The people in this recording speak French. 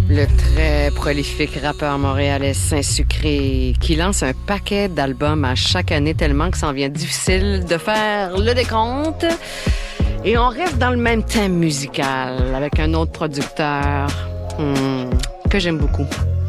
Le très prolifique rappeur montréalais Saint-Sucré qui lance un paquet d'albums à chaque année tellement que ça en vient difficile de faire le décompte. Et on reste dans le même thème musical avec un autre producteur que j'aime beaucoup.